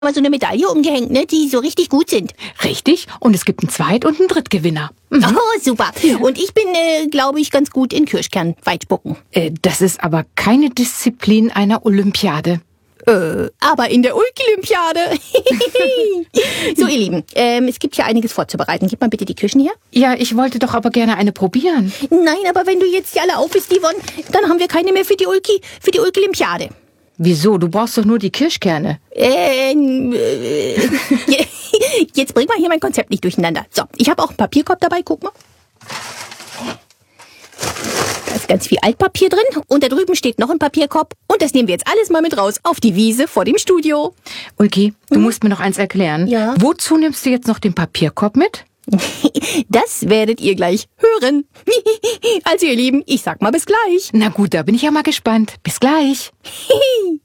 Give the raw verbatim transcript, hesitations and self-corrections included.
mal so eine Medaille umgehängt, ne, die so richtig gut sind. Richtig. Und es gibt einen Zweit- und einen Drittgewinner. Mhm. Oh, super. Und ich bin, äh, glaube ich, ganz gut in Kirschkernweitspucken. Äh, das ist aber keine Disziplin einer Olympiade. Äh, aber in der Olympiade. So, ihr Lieben, ähm, es gibt hier einiges vorzubereiten. Gib mal bitte die Küchen her. Ja, ich wollte doch aber gerne eine probieren. Nein, aber wenn du jetzt die alle auf bist, Yvonne, dann haben wir keine mehr für die Ulki, für die Olympiade. Wieso? Du brauchst doch nur die Kirschkerne. Ähm, äh, jetzt bring mal hier mein Konzept nicht durcheinander. So, ich habe auch einen Papierkorb dabei, guck mal. Da ist ganz viel Altpapier drin und da drüben steht noch ein Papierkorb und das nehmen wir jetzt alles mal mit raus auf die Wiese vor dem Studio. Ulki, du hm? musst mir noch eins erklären. Ja? Wozu nimmst du jetzt noch den Papierkorb mit? Das werdet ihr gleich hören. Also ihr Lieben, ich sag mal bis gleich. Na gut, da bin ich ja mal gespannt. Bis gleich.